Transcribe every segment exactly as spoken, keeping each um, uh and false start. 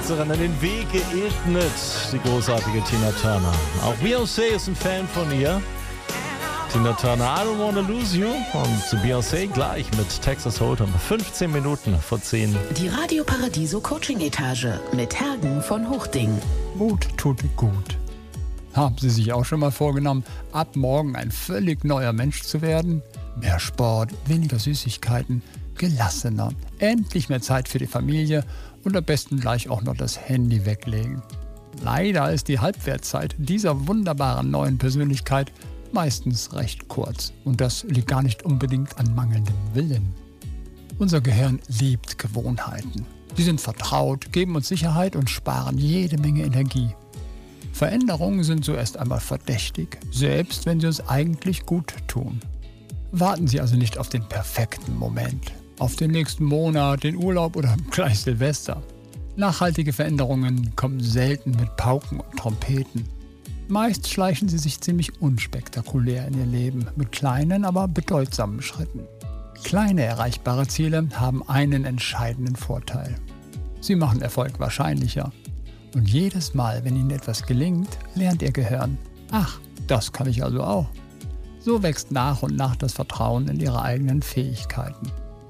Besitzerin in den Weg geebnet, die großartige Tina Turner. Auch Beyoncé ist ein Fan von ihr. Tina Turner, I Don't Wanna Lose You, und Beyoncé gleich mit Texas Hold'em, fünfzehn Minuten vor zehn. Die Radio Paradiso Coaching Etage mit Hergen von Hochding. Mut tut gut. Haben Sie sich auch schon mal vorgenommen, ab morgen ein völlig neuer Mensch zu werden? Mehr Sport, weniger Süßigkeiten, gelassener, endlich mehr Zeit für die Familie und am besten gleich auch noch das Handy weglegen. Leider ist die Halbwertszeit dieser wunderbaren neuen Persönlichkeit meistens recht kurz. Und das liegt gar nicht unbedingt an mangelndem Willen. Unser Gehirn liebt Gewohnheiten. Sie sind vertraut, geben uns Sicherheit und sparen jede Menge Energie. Veränderungen sind so erst einmal verdächtig, selbst wenn sie uns eigentlich gut tun. Warten Sie also nicht auf den perfekten Moment, auf den nächsten Monat, den Urlaub oder gleich Silvester. Nachhaltige Veränderungen kommen selten mit Pauken und Trompeten. Meist schleichen sie sich ziemlich unspektakulär in ihr Leben, mit kleinen, aber bedeutsamen Schritten. Kleine erreichbare Ziele haben einen entscheidenden Vorteil. Sie machen Erfolg wahrscheinlicher. Und jedes Mal, wenn Ihnen etwas gelingt, lernt Ihr Gehirn: Ach, das kann ich also auch. So wächst nach und nach das Vertrauen in ihre eigenen Fähigkeiten.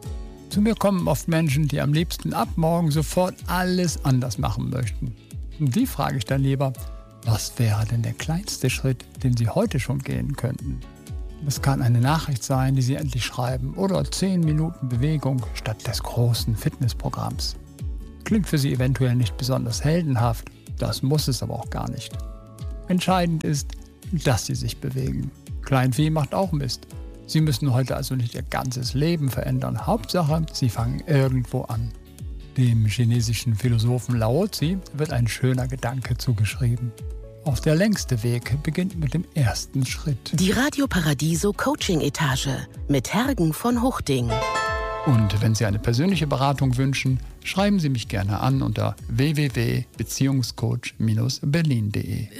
Zu mir kommen oft Menschen, die am liebsten ab morgen sofort alles anders machen möchten. Und die frage ich dann lieber: Was wäre denn der kleinste Schritt, den Sie heute schon gehen könnten? Es kann eine Nachricht sein, die Sie endlich schreiben, oder zehn Minuten Bewegung statt des großen Fitnessprogramms. Klingt für Sie eventuell nicht besonders heldenhaft, das muss es aber auch gar nicht. Entscheidend ist, dass Sie sich bewegen. Kleinvieh macht auch Mist. Sie müssen heute also nicht Ihr ganzes Leben verändern. Hauptsache, Sie fangen irgendwo an. Dem chinesischen Philosophen Lao Tzu wird ein schöner Gedanke zugeschrieben. Auch der längste Weg beginnt mit dem ersten Schritt. Die Radio Paradiso Coaching Etage mit Hergen von Hochding. Und wenn Sie eine persönliche Beratung wünschen, schreiben Sie mich gerne an unter w w w punkt beziehungscoach Bindestrich berlin punkt de.